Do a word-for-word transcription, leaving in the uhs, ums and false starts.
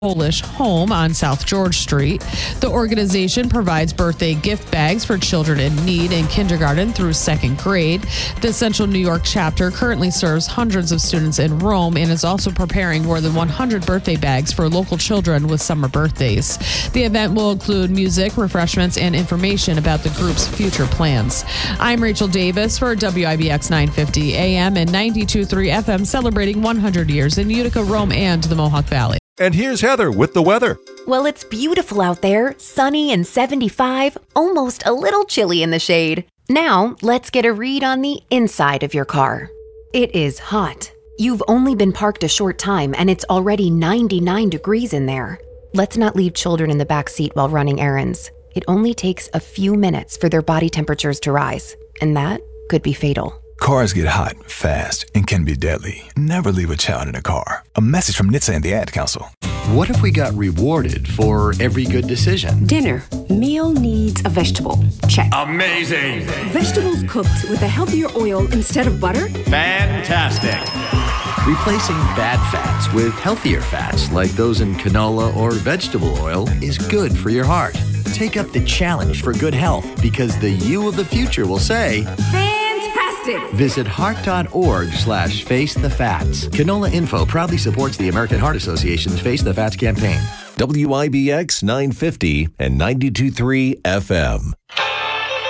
Polish Home on South George Street. The organization provides birthday gift bags for children in need in kindergarten through second grade. The Central New York chapter currently serves hundreds of students in Rome and is also preparing more than one hundred birthday bags for local children with summer birthdays. The event will include music, refreshments, and information about the group's future plans. I'm Rachel Davis for W I B X nine fifty A M and ninety-two point three F M, celebrating one hundred years in Utica, Rome, and the Mohawk Valley. And here's Heather with the weather. Well, it's beautiful out there, sunny and seventy-five, almost a little chilly in the shade. Now, let's get a read on the inside of your car. It is hot. You've only been parked a short time and it's already ninety-nine degrees in there. Let's not leave children in the back seat while running errands. It only takes a few minutes for their body temperatures to rise, and that could be fatal. Cars get hot, fast, and can be deadly. Never leave a child in a car. A message from N H T S A and the Ad Council. What if we got rewarded for every good decision? Dinner. Meal needs a vegetable. Check. Amazing! Vegetables cooked with a healthier oil instead of butter? Fantastic! Replacing bad fats with healthier fats like those in canola or vegetable oil is good for your heart. Take up the challenge for good health because the you of the future will say, Visit heart.org slash face the fats. Canola Info proudly supports the American Heart Association's Face the Fats campaign. W I B X nine fifty and ninety-two point three F M.